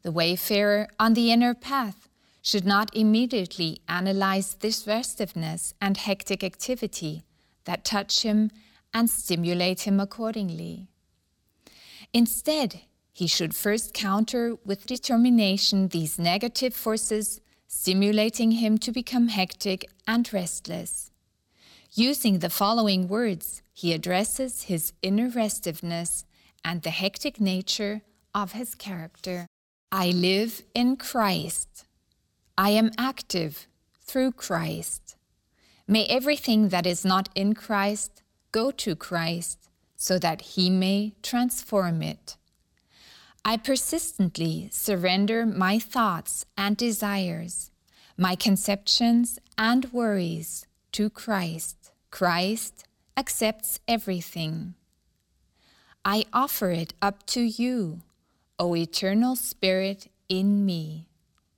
The wayfarer on the inner path should not immediately analyze this restiveness and hectic activity that touch him and stimulate him accordingly. Instead, he should first counter with determination these negative forces stimulating him to become hectic and restless. Using the following words, he addresses his inner restiveness and the hectic nature of his character. I live in Christ. I am active through Christ. May everything that is not in Christ go to Christ so that he may transform it. I persistently surrender my thoughts and desires, my conceptions and worries to Christ. Christ accepts everything. I offer it up to you, O Eternal Spirit in me.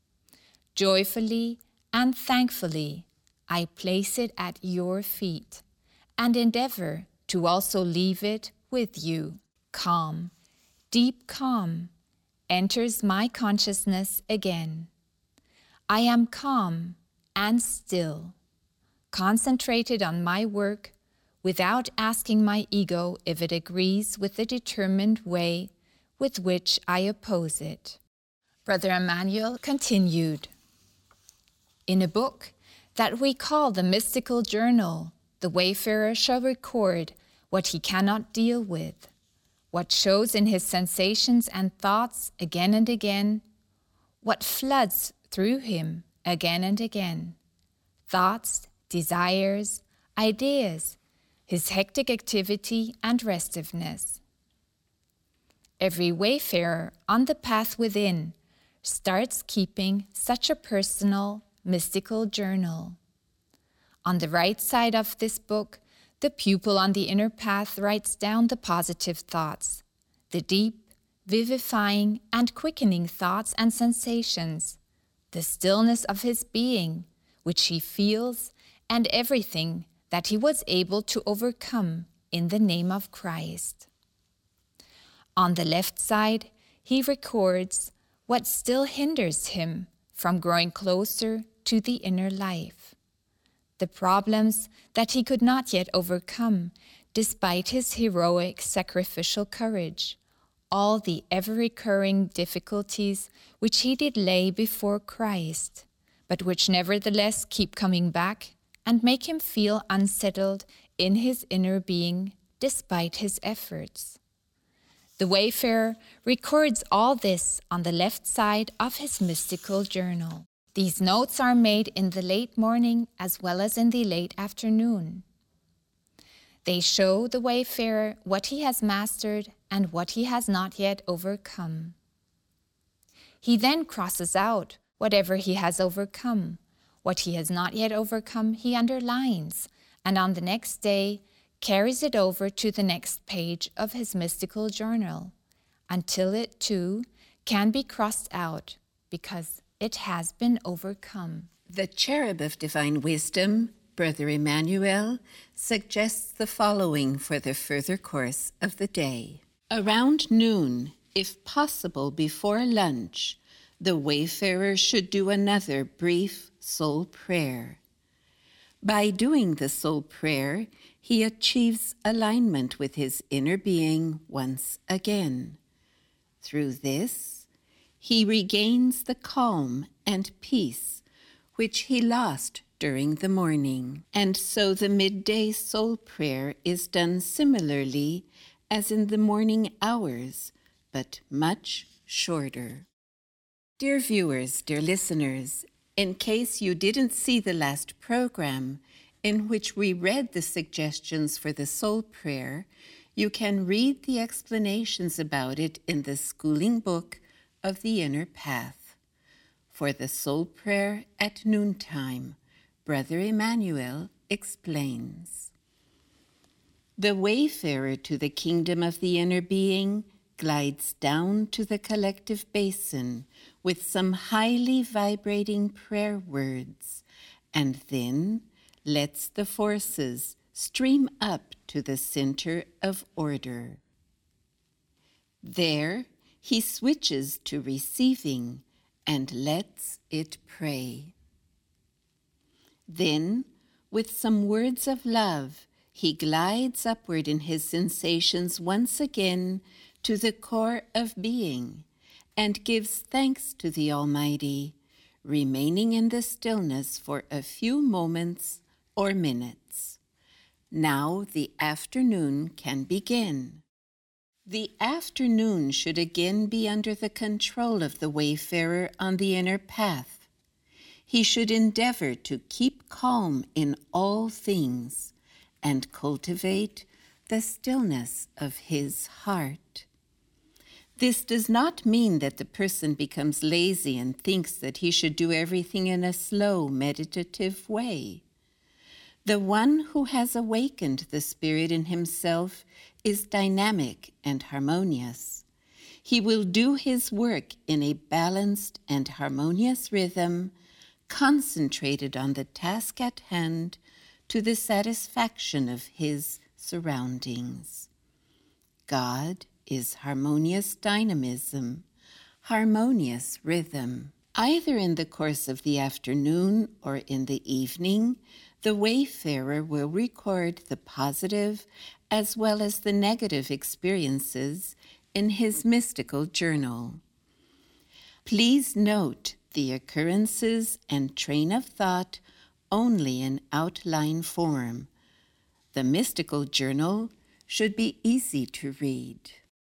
Joyfully and thankfully, I place it at your feet and endeavor to also leave it with you. Calm, deep calm, enters my consciousness again. I am calm and still, concentrated on my work without asking my ego if it agrees with the determined way with which I oppose it. Brother Emmanuel continued, in a book that we call the Mystical Journal, the wayfarer shall record what he cannot deal with, what shows in his sensations and thoughts again and again, what floods through him again and again, thoughts, desires, ideas, his hectic activity and restiveness. Every wayfarer on the path within starts keeping such a personal, mystical journal. On the right side of this book, the pupil on the inner path writes down the positive thoughts, the deep, vivifying, and quickening thoughts and sensations, the stillness of his being, which he feels, and everything that he was able to overcome in the name of Christ. On the left side, he records what still hinders him from growing closer to the inner life, the problems that he could not yet overcome despite his heroic sacrificial courage, all the ever-recurring difficulties which he did lay before Christ, but which nevertheless keep coming back and make him feel unsettled in his inner being despite his efforts. The wayfarer records all this on the left side of his mystical journal. These notes are made in the late morning as well as in the late afternoon. They show the wayfarer what he has mastered and what he has not yet overcome. He then crosses out whatever he has overcome. What he has not yet overcome, he underlines, and on the next day carries it over to the next page of his mystical journal, until it too can be crossed out, because it has been overcome. The Cherub of Divine Wisdom, Brother Emmanuel, suggests the following for the further course of the day. Around noon, if possible before lunch, the wayfarer should do another brief soul prayer. By doing the soul prayer, he achieves alignment with his inner being once again. Through this, he regains the calm and peace which he lost during the morning. And so the midday soul prayer is done similarly as in the morning hours, but much shorter. Dear viewers, dear listeners, in case you didn't see the last program in which we read the suggestions for the soul prayer, you can read the explanations about it in the schooling book of the Inner Path. For the soul prayer at noontime, Brother Emmanuel explains. The wayfarer to the kingdom of the inner being glides down to the collective basin with some highly vibrating prayer words, and then lets the forces stream up to the center of order. There, he switches to receiving and lets it pray. Then, with some words of love, he glides upward in his sensations once again to the core of being and gives thanks to the Almighty, remaining in the stillness for a few moments or minutes. Now the afternoon can begin. The afternoon should again be under the control of the wayfarer on the inner path. He should endeavor to keep calm in all things and cultivate the stillness of his heart. This does not mean that the person becomes lazy and thinks that he should do everything in a slow, meditative way. The one who has awakened the Spirit in himself is dynamic and harmonious. He will do his work in a balanced and harmonious rhythm, concentrated on the task at hand to the satisfaction of his surroundings. God is harmonious dynamism, harmonious rhythm. Either in the course of the afternoon or in the evening, the wayfarer will record the positive as well as the negative experiences in his mystical journal. Please note the occurrences and train of thought only in outline form. The mystical journal should be easy to read.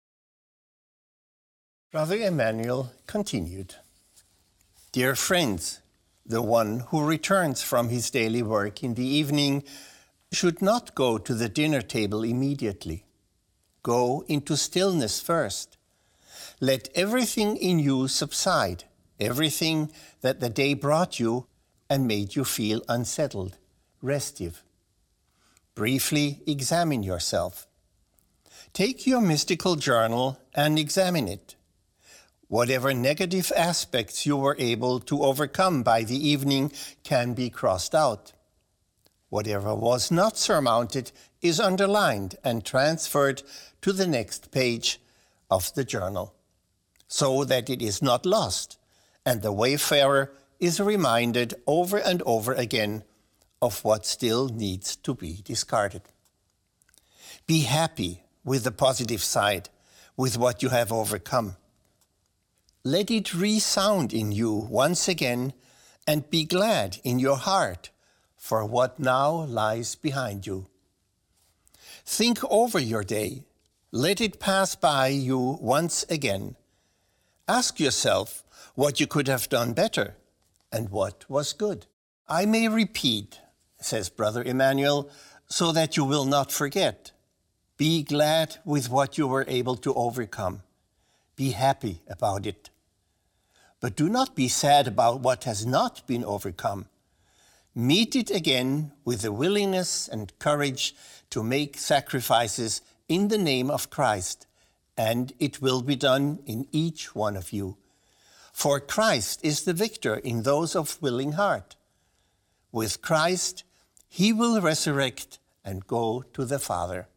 Brother Emmanuel continued. Dear friends, the one who returns from his daily work in the evening should not go to the dinner table immediately. Go into stillness first. Let everything in you subside, everything that the day brought you and made you feel unsettled, restive. Briefly examine yourself. Take your mystical journal and examine it. Whatever negative aspects you were able to overcome by the evening can be crossed out. Whatever was not surmounted is underlined and transferred to the next page of the journal, so that it is not lost, and the wayfarer is reminded over and over again of what still needs to be discarded. Be happy with the positive side, with what you have overcome. Let it resound in you once again, and be glad in your heart for what now lies behind you. Think over your day. Let it pass by you once again. Ask yourself what you could have done better and what was good. I may repeat, says Brother Emmanuel, so that you will not forget. Be glad with what you were able to overcome. Be happy about it. But do not be sad about what has not been overcome. Meet it again with the willingness and courage to make sacrifices in the name of Christ, and it will be done in each one of you. For Christ is the victor in those of willing heart. With Christ, he will resurrect and go to the Father.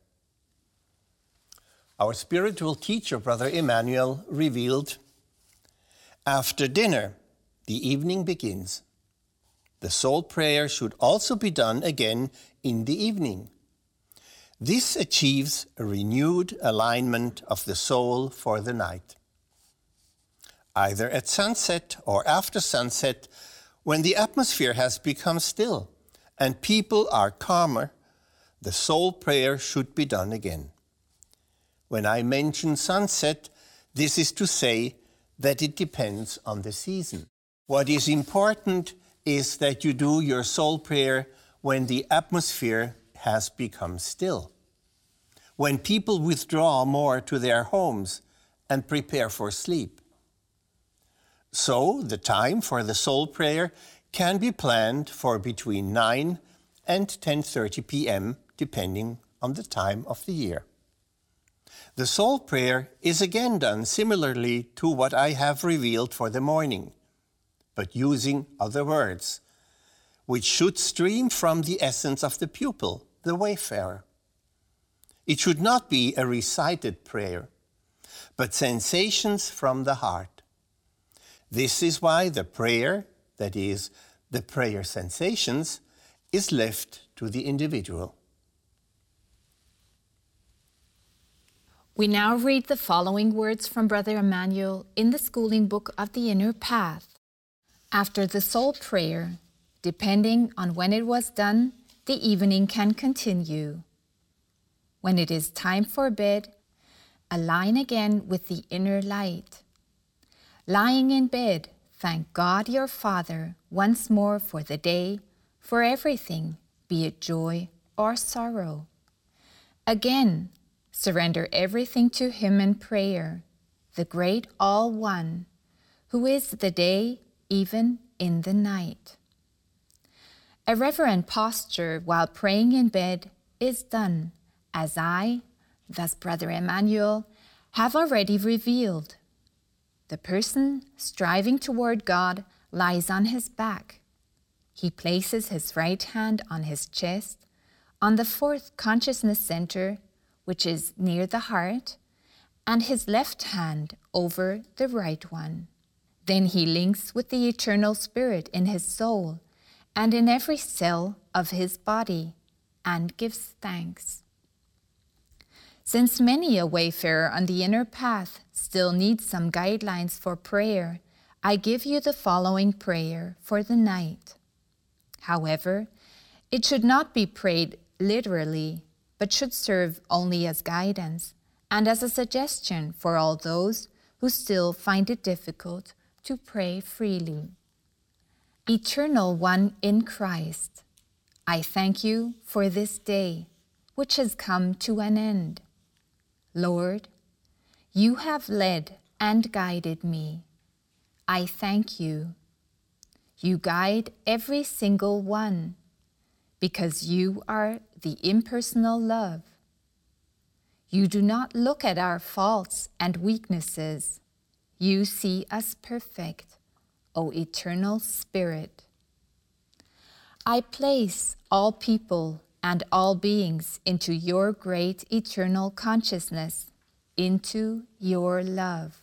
Our spiritual teacher, Brother Emmanuel, revealed, after dinner, the evening begins. The soul prayer should also be done again in the evening. This achieves a renewed alignment of the soul for the night. Either at sunset or after sunset, when the atmosphere has become still and people are calmer, the soul prayer should be done again. When I mention sunset, this is to say that it depends on the season. What is important is that you do your soul prayer when the atmosphere has become still, when people withdraw more to their homes and prepare for sleep. So the time for the soul prayer can be planned for between 9 and 10:30 p.m., depending on the time of the year. The soul prayer is again done similarly to what I have revealed for the morning, but using other words, which should stream from the essence of the pupil, the wayfarer. It should not be a recited prayer, but sensations from the heart. This is why the prayer, that is, the prayer sensations, is left to the individual. We now read the following words from Brother Emmanuel in the schooling book of the Inner Path. After the soul prayer, depending on when it was done, the evening can continue. When it is time for bed, align again with the inner light. Lying in bed, thank God your Father once more for the day, for everything, be it joy or sorrow. Again, surrender everything to Him in prayer, the great All One, who is the day even in the night. A reverent posture while praying in bed is done, as I, thus Brother Emmanuel, have already revealed. The person striving toward God lies on his back. He places his right hand on his chest, on the fourth consciousness center, which is near the heart, and his left hand over the right one. Then he links with the eternal spirit in his soul and in every cell of his body, and gives thanks. Since many a wayfarer on the inner path still needs some guidelines for prayer, I give you the following prayer for the night. However, it should not be prayed literally, but should serve only as guidance and as a suggestion for all those who still find it difficult to pray freely. Eternal One in Christ, I thank you for this day, which has come to an end. Lord, you have led and guided me. I thank you. You guide every single one, because you are the impersonal love. You do not look at our faults and weaknesses. You see us perfect, O Eternal Spirit. I place all people and all beings into your great eternal consciousness, into your love.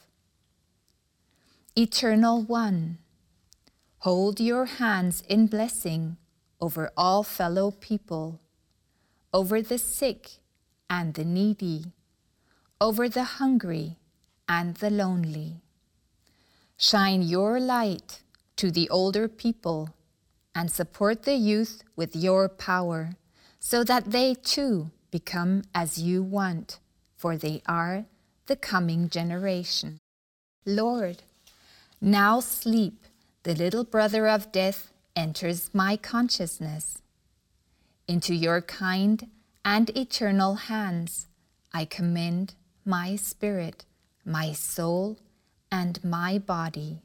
Eternal One, hold your hands in blessing over all fellow people, over the sick and the needy, over the hungry and the lonely. Shine your light to the older people and support the youth with your power, so that they too become as you want, for they are the coming generation. Lord, now sleep, the little brother of death, enters my consciousness. Into your kind and eternal hands I commend my spirit, my soul, and my body.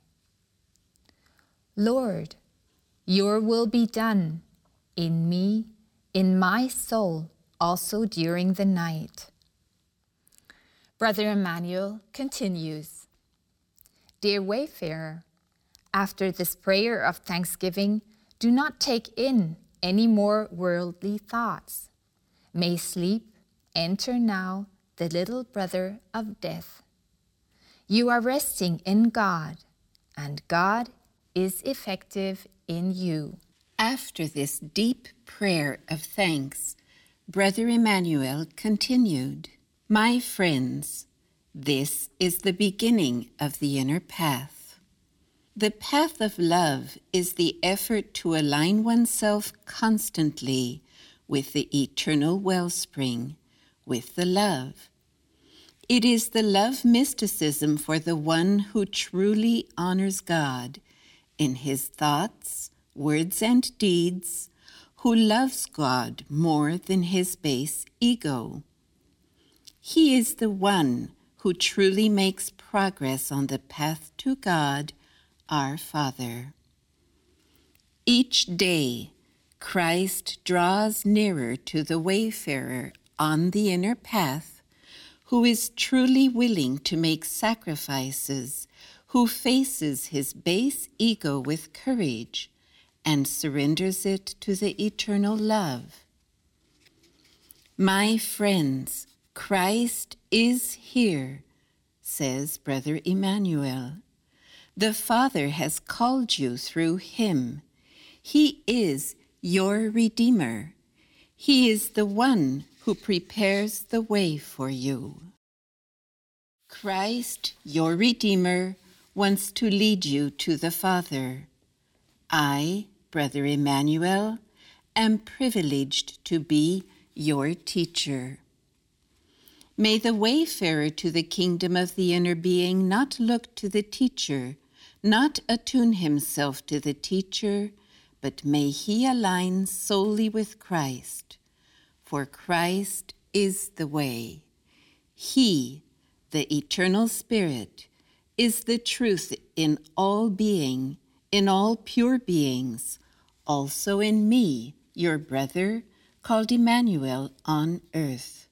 Lord, your will be done in me, in my soul, also during the night. Brother Emmanuel continues, Dear wayfarer, after this prayer of thanksgiving, do not take in any more worldly thoughts. May sleep enter now the little brother of death. You are resting in God, and God is effective in you. After this deep prayer of thanks, Brother Emmanuel continued, My friends, this is the beginning of the inner path. The path of love is the effort to align oneself constantly with the eternal wellspring, with the love. It is the love mysticism for the one who truly honors God in his thoughts, words, and deeds, who loves God more than his base ego. He is the one who truly makes progress on the path to God, our Father. Each day, Christ draws nearer to the wayfarer on the inner path, who is truly willing to make sacrifices, who faces his base ego with courage and surrenders it to the eternal love. My friends, Christ is here, says Brother Emmanuel. The Father has called you through him. He is your Redeemer. He is the one who prepares the way for you. Christ, your Redeemer, wants to lead you to the Father. I, Brother Emmanuel, am privileged to be your teacher. May the wayfarer to the kingdom of the inner being not look to the teacher, not attune himself to the teacher, but may he align solely with Christ. For Christ is the way. He, the eternal Spirit, is the truth in all being, in all pure beings, also in me, your brother, called Emmanuel on earth.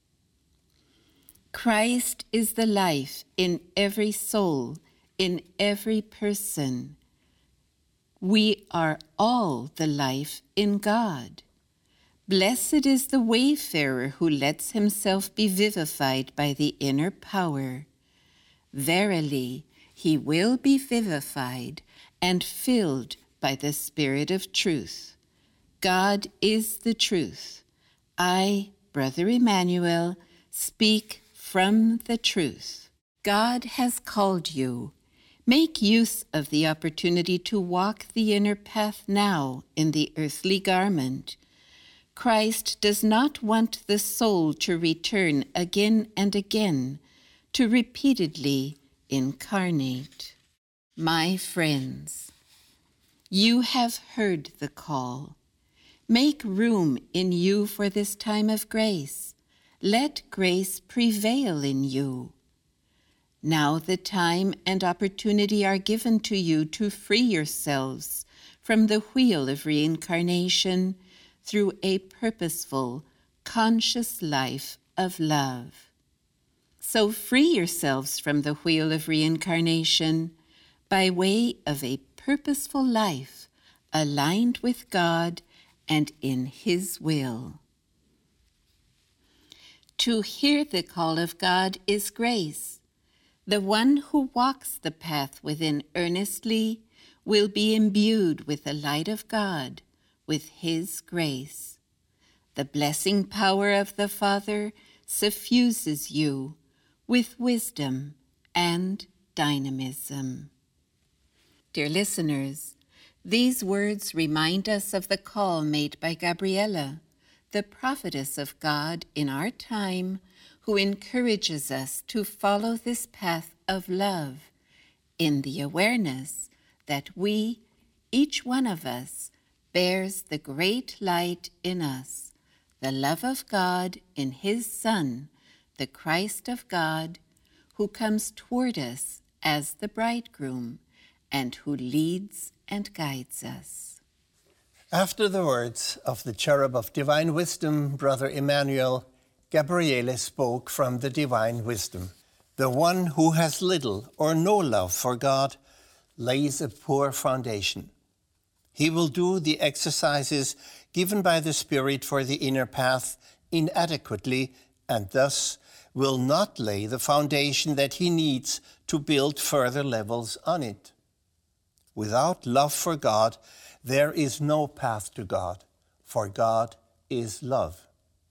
Christ is the life in every soul, in every person. We are all the life in God. Blessed is the wayfarer who lets himself be vivified by the inner power. Verily, he will be vivified and filled by the Spirit of truth. God is the truth. I, Brother Emmanuel, speak from the truth. God has called you. Make use of the opportunity to walk the inner path now in the earthly garment. Christ does not want the soul to return again and again, to repeatedly incarnate. My friends, you have heard the call. Make room in you for this time of grace. Let grace prevail in you. Now the time and opportunity are given to you to free yourselves from the wheel of reincarnation through a purposeful, conscious life of love. So free yourselves from the wheel of reincarnation by way of a purposeful life aligned with God and in His will. To hear the call of God is grace. The one who walks the path within earnestly will be imbued with the light of God, with His grace. The blessing power of the Father suffuses you with wisdom and dynamism. Dear listeners, these words remind us of the call made by Gabriela, the prophetess of God in our time, who encourages us to follow this path of love in the awareness that we, each one of us, bears the great light in us, the love of God in His Son, the Christ of God, who comes toward us as the bridegroom and who leads and guides us. After the words of the cherub of divine wisdom, Brother Emmanuel, Gabriele spoke from the divine wisdom. The one who has little or no love for God lays a poor foundation. He will do the exercises given by the Spirit for the inner path inadequately and thus will not lay the foundation that he needs to build further levels on it. Without love for God, there is no path to God, for God is love.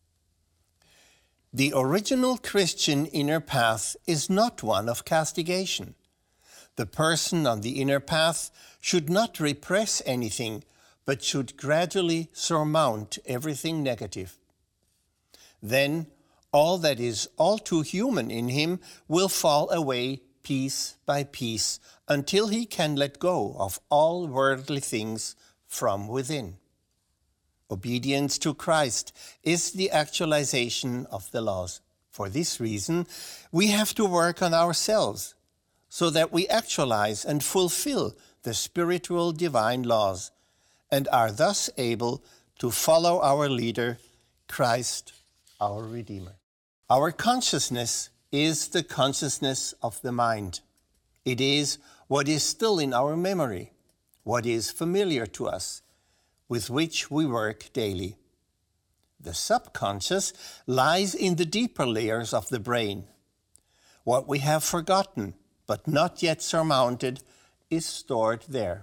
The original Christian inner path is not one of castigation. The person on the inner path should not repress anything, but should gradually surmount everything negative. Then all that is all too human in him will fall away piece by piece until he can let go of all worldly things from within. Obedience to Christ is the actualization of the laws. For this reason, we have to work on ourselves so that we actualize and fulfill the spiritual divine laws and are thus able to follow our leader, Christ, our Redeemer. Our consciousness is the consciousness of the mind. It is what is still in our memory, what is familiar to us, with which we work daily. The subconscious lies in the deeper layers of the brain. What we have forgotten, but not yet surmounted, is stored there.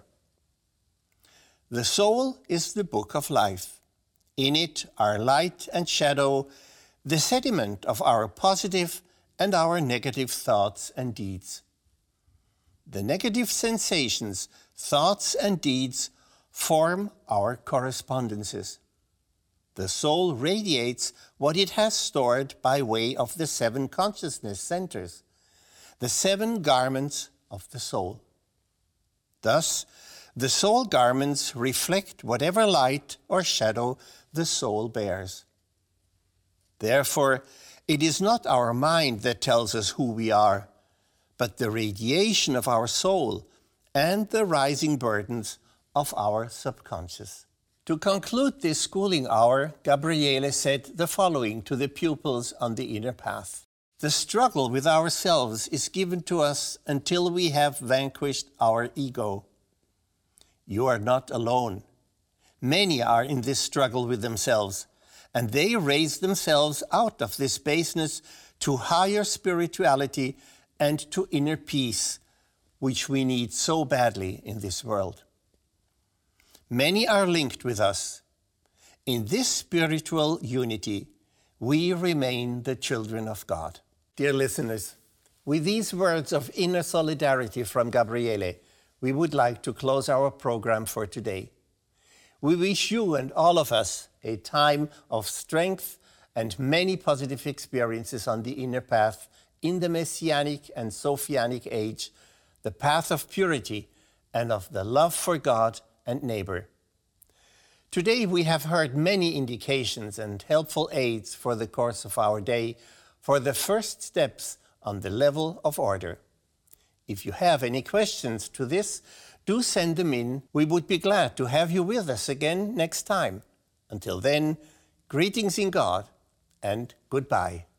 The soul is the book of life. In it are light and shadow, the sediment of our positive and our negative thoughts and deeds. The negative sensations, thoughts and deeds form our correspondences. The soul radiates what it has stored by way of the 7 consciousness centers, the 7 garments of the soul. Thus, the soul garments reflect whatever light or shadow the soul bears. Therefore, it is not our mind that tells us who we are, but the radiation of our soul and the rising burdens of our subconscious. To conclude this schooling hour, Gabriele said the following to the pupils on the inner path. The struggle with ourselves is given to us until we have vanquished our ego. You are not alone. Many are in this struggle with themselves, and they raise themselves out of this baseness to higher spirituality and to inner peace, which we need so badly in this world. Many are linked with us. In this spiritual unity, we remain the children of God. Dear listeners, with these words of inner solidarity from Gabriele, we would like to close our program for today. We wish you and all of us a time of strength and many positive experiences on the inner path in the Messianic and Sophianic age, the path of purity and of the love for God and neighbor. Today we have heard many indications and helpful aids for the course of our day for the first steps on the level of order. If you have any questions to this, do send them in. We would be glad to have you with us again next time. Until then, greetings in God and goodbye.